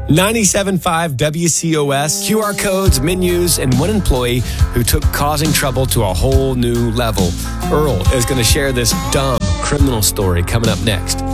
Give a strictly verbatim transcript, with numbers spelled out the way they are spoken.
ninety-seven point five W C O S, Q R codes, menus, and one employee who took causing trouble to a whole new level. Earl is going to share this dumb criminal story coming up next.